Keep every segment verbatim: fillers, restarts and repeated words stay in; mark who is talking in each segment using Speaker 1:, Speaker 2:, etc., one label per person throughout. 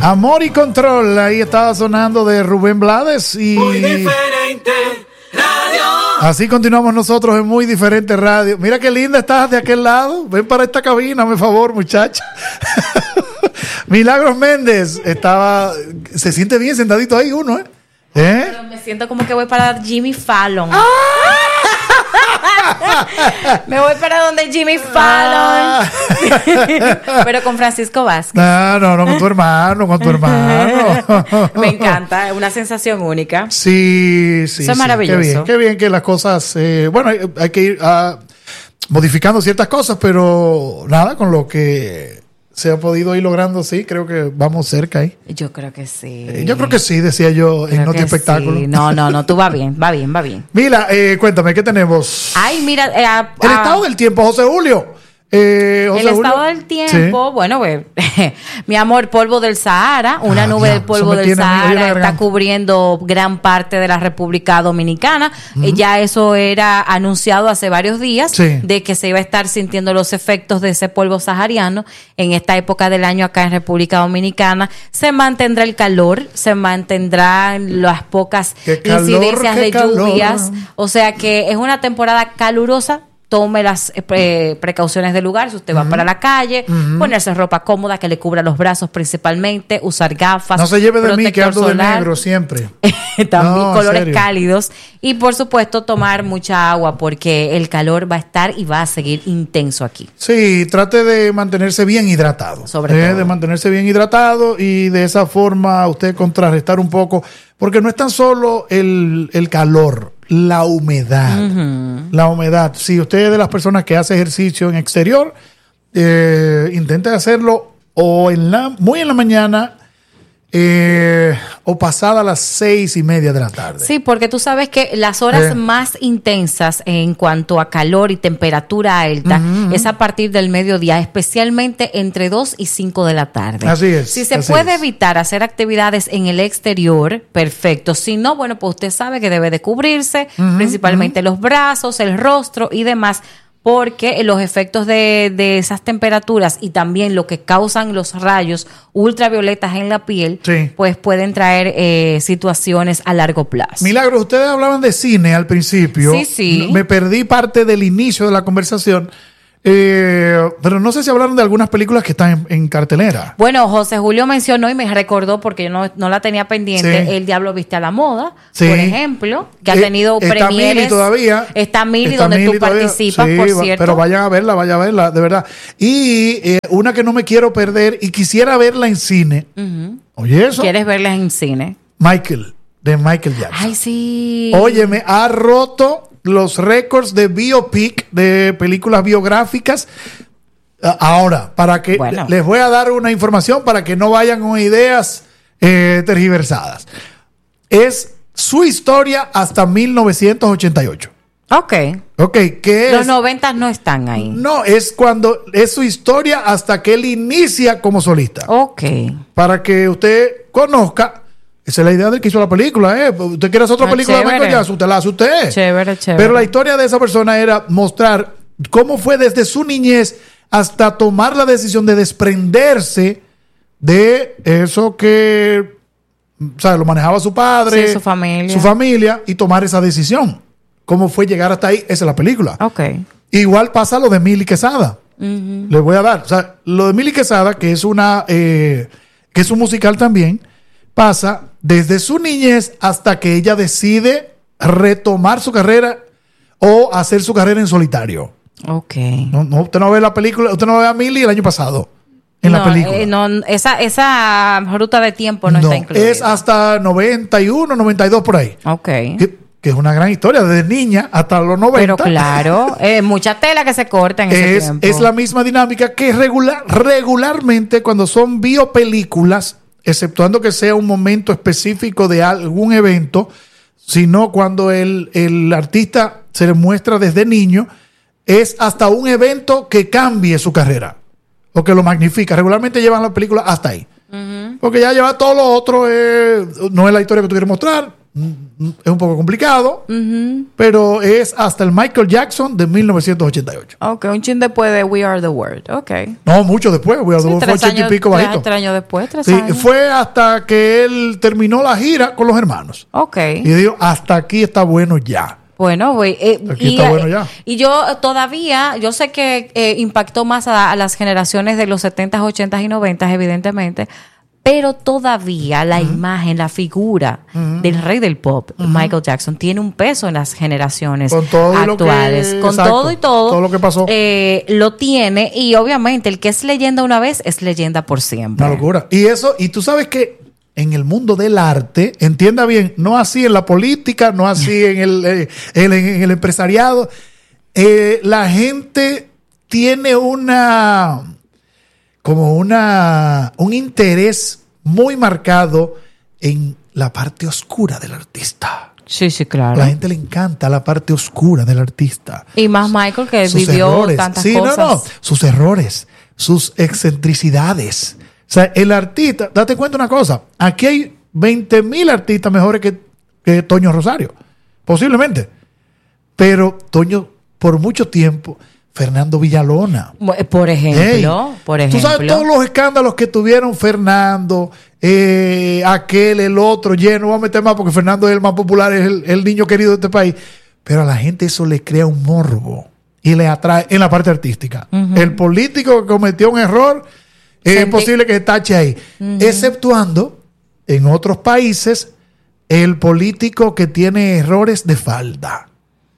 Speaker 1: Amor y Control, ahí estaba sonando de Rubén Blades y
Speaker 2: Muy Diferente Radio.
Speaker 1: Así continuamos nosotros en Muy Diferente Radio. Mira qué linda estás de aquel lado. Ven para esta cabina, por favor, muchacha. Milagros Méndez estaba, se siente bien sentadito ahí uno, ¿eh? ¿Eh?
Speaker 3: Pero me siento como que voy para Jimmy Fallon.
Speaker 1: ¡Ah!
Speaker 3: Me voy para donde Jimmy Fallon. Ah. Pero con Francisco Vázquez.
Speaker 1: No, no, no, con tu hermano, con tu hermano.
Speaker 3: Me encanta, es una sensación única.
Speaker 1: Sí, sí.
Speaker 3: Eso es
Speaker 1: sí,
Speaker 3: maravilloso.
Speaker 1: Qué bien, qué bien que las cosas, eh, bueno, hay, hay que ir uh, modificando ciertas cosas, pero nada, con lo que se ha podido ir logrando, sí, creo que vamos cerca ahí.
Speaker 3: Yo creo que sí.
Speaker 1: Eh, yo creo que sí, decía yo creo en Noti Espectáculo.
Speaker 3: Sí. No, no, no, tú va bien, va bien, va bien.
Speaker 1: Mira, eh, cuéntame, ¿qué tenemos?
Speaker 3: Ay, mira. Eh, a,
Speaker 1: El
Speaker 3: a,
Speaker 1: estado del tiempo, José Julio. Eh, José
Speaker 3: el
Speaker 1: Julio.
Speaker 3: estado del tiempo, sí. Bueno, pues, mi amor, polvo del Sahara, una ah, nube ya, de polvo del Sahara está cubriendo gran parte de la República Dominicana. Uh-huh. Eh, ya eso era anunciado hace varios días, sí. de que se iba a estar sintiendo los efectos de ese polvo sahariano en esta época del año acá en República Dominicana. Se mantendrá el calor, se mantendrán las pocas calor, incidencias de calor. lluvias, o sea que es una temporada calurosa. Tome las eh, precauciones del lugar. Si usted va uh-huh. para la calle, uh-huh. ponerse ropa cómoda que le cubra los brazos principalmente, usar gafas.
Speaker 1: No se lleve de mí que ando solar, de negro siempre.
Speaker 3: También no, colores cálidos. Y por supuesto tomar mucha agua porque el calor va a estar y va a seguir intenso aquí.
Speaker 1: Sí, trate de mantenerse bien hidratado.
Speaker 3: Sobre
Speaker 1: eh,
Speaker 3: todo.
Speaker 1: De mantenerse bien hidratado y de esa forma usted contrarrestar un poco. Porque no es tan solo el, el calor, la humedad. Uh-huh. La humedad. Si usted es de las personas que hace ejercicio en exterior, eh, intente hacerlo o en la, muy en la mañana eh, o pasada las seis y media de la tarde.
Speaker 3: Sí, porque tú sabes que las horas eh. más intensas en cuanto a calor y temperatura alta uh-huh. es a partir del mediodía, especialmente entre dos y cinco de la tarde.
Speaker 1: Así es.
Speaker 3: Si se
Speaker 1: así
Speaker 3: puede
Speaker 1: es.
Speaker 3: evitar hacer actividades en el exterior, perfecto. Si no, bueno, pues usted sabe que debe de cubrirse, uh-huh, principalmente uh-huh. los brazos, el rostro y demás, porque los efectos de, de esas temperaturas y también lo que causan los rayos ultravioletas en la piel, sí. pues pueden traer eh, situaciones a largo plazo.
Speaker 1: Milagros, ustedes hablaban de cine al principio.
Speaker 3: Sí, sí.
Speaker 1: Me perdí parte del inicio de la conversación. Eh, pero no sé si hablaron de algunas películas que están en, en cartelera.
Speaker 3: Bueno, José Julio mencionó y me recordó porque yo no, no la tenía pendiente, sí. El Diablo Viste a la Moda, sí. por ejemplo, que ha tenido
Speaker 1: eh,
Speaker 3: premieres.
Speaker 1: Está Mili todavía.
Speaker 3: Está Mili donde
Speaker 1: Mili
Speaker 3: tú
Speaker 1: todavía.
Speaker 3: participas,
Speaker 1: Sí,
Speaker 3: por cierto.
Speaker 1: Pero vayan a verla, vayan a verla, de verdad. Y eh, una que no me quiero perder y quisiera verla en cine. Uh-huh. Oye, eso.
Speaker 3: ¿Quieres verla en cine?
Speaker 1: Michael, de Michael Jackson.
Speaker 3: Ay, sí.
Speaker 1: Óyeme, ha roto los récords de biopic, de películas biográficas. Ahora, para que bueno. les voy a dar una información para que no vayan con ideas eh, tergiversadas. Es su historia hasta mil novecientos ochenta y ocho.
Speaker 3: Ok.
Speaker 1: Ok, ¿qué es?
Speaker 3: Los noventas no están ahí.
Speaker 1: No, es cuando es su historia hasta que él inicia como solista.
Speaker 3: Ok.
Speaker 1: Para que usted conozca. Esa es la idea del que hizo la película, ¿eh? Usted quiere hacer otra ah, película
Speaker 3: chévere.
Speaker 1: de Michael Jackson, usted la hace usted.
Speaker 3: Chévere, chévere.
Speaker 1: Pero la historia de esa persona era mostrar cómo fue desde su niñez hasta tomar la decisión de desprenderse de eso que, o sea, lo manejaba su padre,
Speaker 3: sí, su familia.
Speaker 1: su familia, y tomar esa decisión. ¿Cómo fue llegar hasta ahí? Esa es la película.
Speaker 3: Ok.
Speaker 1: Igual pasa lo de Mili Quesada.
Speaker 3: Uh-huh.
Speaker 1: Les voy a dar. O sea, lo de Mili Quesada, que es una, eh, que es un musical también, pasa desde su niñez hasta que ella decide retomar su carrera o hacer su carrera en solitario.
Speaker 3: Ok.
Speaker 1: No, no, usted no ve la película, usted no ve a Millie el año pasado en
Speaker 3: no,
Speaker 1: la película.
Speaker 3: Eh, no, esa, esa ruta de tiempo no, no está incluida.
Speaker 1: Es hasta noventa y uno, noventa y dos por ahí.
Speaker 3: Ok.
Speaker 1: Que, que es una gran historia, desde niña hasta los noventa.
Speaker 3: Pero claro, eh, mucha tela que se corta en ese
Speaker 1: es,
Speaker 3: tiempo.
Speaker 1: Es la misma dinámica que regular, regularmente cuando son biopelículas, exceptuando que sea un momento específico de algún evento, sino cuando el, el artista se le muestra desde niño, es hasta un evento que cambie su carrera o que lo magnifica. Regularmente llevan la película hasta ahí. Uh-huh. Porque ya lleva todo lo otro, eh, no es la historia que tú quieres mostrar, es un poco complicado,
Speaker 3: Uh-huh.
Speaker 1: pero es hasta el Michael Jackson de mil novecientos ochenta y ocho.
Speaker 3: Ok, un chin después de We Are the World. Ok.
Speaker 1: No, mucho después. We Are the
Speaker 3: Sí,
Speaker 1: World fue
Speaker 3: tres
Speaker 1: ochenta y
Speaker 3: años,
Speaker 1: pico
Speaker 3: tres,
Speaker 1: bajito.
Speaker 3: tres años después, tres
Speaker 1: Sí,
Speaker 3: años.
Speaker 1: fue hasta que él terminó la gira con los hermanos.
Speaker 3: Ok.
Speaker 1: Y dijo, hasta aquí está bueno ya.
Speaker 3: Bueno, güey. Eh,
Speaker 1: Aquí
Speaker 3: y,
Speaker 1: está bueno ya.
Speaker 3: y yo todavía, yo sé que eh, impactó más a, a las generaciones de los setentas, ochentas y noventas, evidentemente, pero todavía la uh-huh. imagen, la figura uh-huh. del rey del pop, uh-huh. Michael Jackson, tiene un peso en las generaciones
Speaker 1: con todo
Speaker 3: actuales.
Speaker 1: Lo que,
Speaker 3: con
Speaker 1: exacto,
Speaker 3: todo y todo.
Speaker 1: Todo lo que pasó.
Speaker 3: Eh, lo tiene, y obviamente el que es leyenda una vez es leyenda por siempre.
Speaker 1: Una locura. Y eso, y tú sabes que en el mundo del arte, entienda bien, no así en la política, no así en el, eh, en, en el empresariado, eh, la gente tiene una, como una, un interés muy marcado en la parte oscura del artista.
Speaker 3: Sí, sí, claro.
Speaker 1: A la gente le encanta la parte oscura del artista.
Speaker 3: Y más Michael, que
Speaker 1: sus
Speaker 3: vivió
Speaker 1: errores.
Speaker 3: tantas
Speaker 1: sí,
Speaker 3: cosas.
Speaker 1: No, no, sus errores, sus excentricidades. O sea, el artista, date cuenta una cosa, aquí hay veinte mil artistas mejores que, que Toño Rosario, posiblemente. Pero Toño, por mucho tiempo, Fernando Villalona.
Speaker 3: Por ejemplo, hey, por ejemplo.
Speaker 1: Tú sabes todos los escándalos que tuvieron Fernando, eh, aquel, el otro, lleno, voy a meter más porque Fernando es el más popular, es el, el niño querido de este país. Pero a la gente eso le crea un morbo y le atrae en la parte artística. Uh-huh. El político que cometió un error, es Sentí. posible que se tache ahí. Uh-huh. Exceptuando en otros países el político que tiene errores de falda.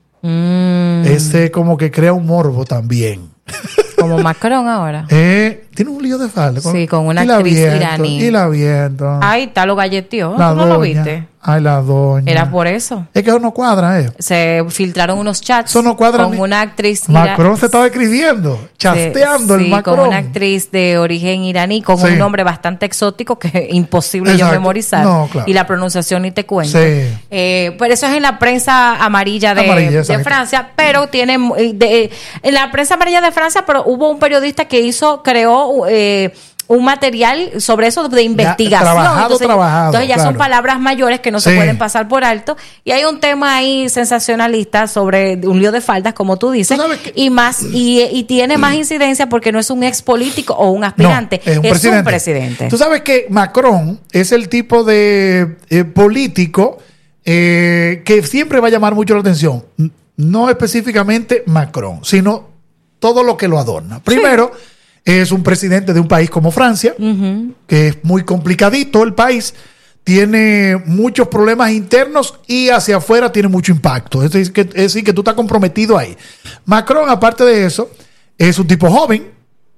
Speaker 1: Mm. Ese como que crea un morbo también.
Speaker 3: Como Macron ahora.
Speaker 1: Eh, tiene un lío de falda.
Speaker 3: Con, sí, con una actriz
Speaker 1: viento,
Speaker 3: iraní.
Speaker 1: Y la viento.
Speaker 3: Ay, está lo galleteó.
Speaker 1: ¿Tú
Speaker 3: no doña, lo viste?
Speaker 1: Ay, la doña.
Speaker 3: Era por eso.
Speaker 1: Es que eso no cuadra, ¿eh?
Speaker 3: Se filtraron unos chats
Speaker 1: eso no cuadra
Speaker 3: con
Speaker 1: ni...
Speaker 3: una actriz
Speaker 1: Macron ira... se estaba escribiendo, chasteando
Speaker 3: sí,
Speaker 1: el Macron.
Speaker 3: Con una actriz de origen iraní, con sí. un nombre bastante exótico que es imposible
Speaker 1: Exacto.
Speaker 3: yo memorizar.
Speaker 1: No, claro.
Speaker 3: Y la pronunciación ni te cuento.
Speaker 1: Sí.
Speaker 3: Eh, pero eso es en la prensa amarilla de, amarilla, de Francia, pero tiene... De, en la prensa amarilla de Francia, pero hubo un periodista que hizo, creó... Eh, un material sobre eso de investigación.
Speaker 1: Ya, trabajado,
Speaker 3: entonces,
Speaker 1: trabajado,
Speaker 3: entonces ya
Speaker 1: claro.
Speaker 3: son palabras mayores que no
Speaker 1: sí.
Speaker 3: se pueden pasar por alto. Y hay un tema ahí sensacionalista sobre un lío de faldas, como tú dices, ¿tú y más y, y tiene más incidencia porque no es un ex político o un aspirante,
Speaker 1: no, es, un,
Speaker 3: es
Speaker 1: presidente.
Speaker 3: un presidente.
Speaker 1: Tú sabes que Macron es el tipo de eh, político eh, que siempre va a llamar mucho la atención. No específicamente Macron, sino todo lo que lo adorna. Primero, sí. es un presidente de un país como Francia, uh-huh. que es muy complicadito el país, tiene muchos problemas internos y hacia afuera tiene mucho impacto. Es decir, que, es decir, que tú estás comprometido ahí. Macron, aparte de eso, es un tipo joven,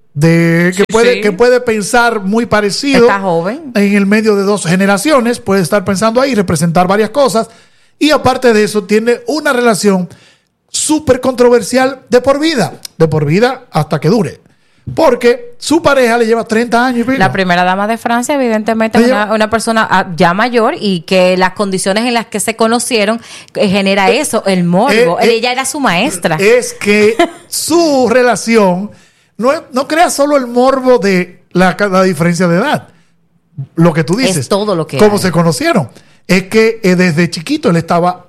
Speaker 1: de, que, sí, puede, sí. que puede pensar muy parecido.
Speaker 3: Está joven.
Speaker 1: En el medio de dos generaciones, puede estar pensando ahí, representar varias cosas. Y aparte de eso, tiene una relación súper controversial de por vida. De por vida hasta que dure. Porque su pareja le lleva treinta años y pico.
Speaker 3: La primera dama de Francia, evidentemente, es una, una persona ya mayor y que las condiciones en las que se conocieron eh, genera eso, el morbo. Eh, eh, Ella era su maestra.
Speaker 1: Es que su relación no, no crea solo el morbo de la, la diferencia de edad. Lo que tú dices.
Speaker 3: Es todo lo que
Speaker 1: Cómo
Speaker 3: hay.
Speaker 1: se conocieron. Es que eh, desde chiquito él estaba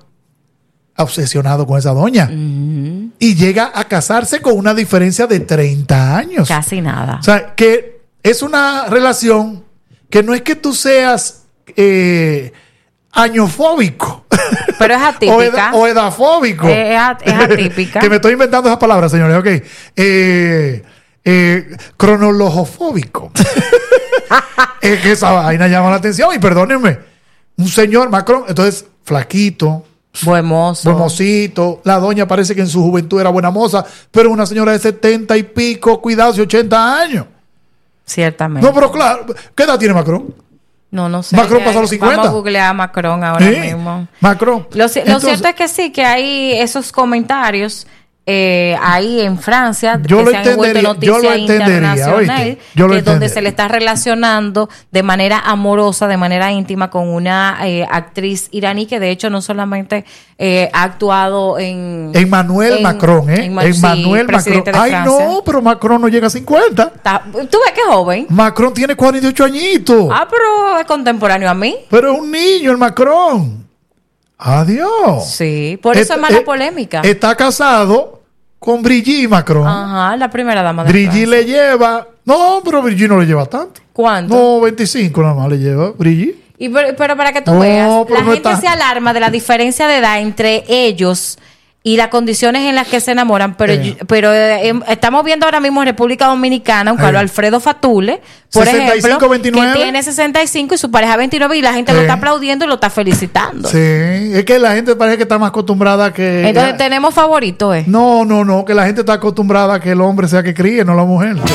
Speaker 1: obsesionado con esa doña. Uh-huh. Y llega a casarse con una diferencia de treinta años.
Speaker 3: Casi nada.
Speaker 1: O sea, que es una relación que no es que tú seas eh, añofóbico.
Speaker 3: Pero es atípica.
Speaker 1: o, ed- o edafóbico.
Speaker 3: Es, es atípica.
Speaker 1: Que me estoy inventando esas palabras, señores. Ok. Eh, eh, cronologofóbico. Es que esa vaina llama la atención. Y perdónenme, un señor Macron, entonces flaquito,
Speaker 3: buen mozo.
Speaker 1: Buen mocito. La doña parece que en su juventud era buena moza, pero una señora de setenta y pico, cuidado, de ochenta años.
Speaker 3: Ciertamente.
Speaker 1: No, pero claro, ¿qué edad tiene Macron?
Speaker 3: No, no sé.
Speaker 1: Macron pasó a los cincuenta.
Speaker 3: Vamos a googlear a Macron ahora
Speaker 1: ¿Sí?
Speaker 3: mismo.
Speaker 1: Macron.
Speaker 3: Lo, lo Entonces, cierto es que sí, que hay esos comentarios eh, ahí en Francia
Speaker 1: yo
Speaker 3: que
Speaker 1: lo
Speaker 3: se han vuelto noticia
Speaker 1: yo lo
Speaker 3: internacional,
Speaker 1: yo lo
Speaker 3: que es donde se le está relacionando de manera amorosa, de manera íntima con una eh, actriz iraní que de hecho no solamente eh, ha actuado en...
Speaker 1: Emmanuel en, Macron, ¿eh?
Speaker 3: En,
Speaker 1: Emmanuel
Speaker 3: sí,
Speaker 1: Macron. Ay,
Speaker 3: Francia.
Speaker 1: No, pero Macron no llega a cincuenta.
Speaker 3: Está, ¿tú ves que es joven?
Speaker 1: Macron tiene cuarenta y ocho añitos.
Speaker 3: Ah, pero es contemporáneo a mí.
Speaker 1: Pero es un niño el Macron. Adiós.
Speaker 3: Sí, por eso
Speaker 1: Et,
Speaker 3: es mala
Speaker 1: et,
Speaker 3: polémica.
Speaker 1: Está casado con Brigitte Macron.
Speaker 3: Ajá, la primera dama de
Speaker 1: Brigitte le lleva... No, pero Brigitte no le lleva tanto.
Speaker 3: ¿Cuánto?
Speaker 1: No, veinticinco nada más le lleva Brigitte.
Speaker 3: Y pero, pero para que tú
Speaker 1: no,
Speaker 3: veas, la
Speaker 1: no
Speaker 3: gente
Speaker 1: está...
Speaker 3: se alarma de la diferencia de edad entre ellos y las condiciones en las que se enamoran, pero
Speaker 1: eh.
Speaker 3: pero eh, estamos viendo ahora mismo en República Dominicana un Carlos eh. Alfredo Fatule, por
Speaker 1: sesenta y cinco,
Speaker 3: ejemplo,
Speaker 1: veintinueve.
Speaker 3: que tiene sesenta y cinco y su pareja veintinueve y la gente eh. lo está aplaudiendo y lo está felicitando.
Speaker 1: Sí, es que la gente parece que está más acostumbrada a que...
Speaker 3: Entonces tenemos favoritos, ¿eh?
Speaker 1: No, no, no, que la gente está acostumbrada a que el hombre sea que críe, no la mujer.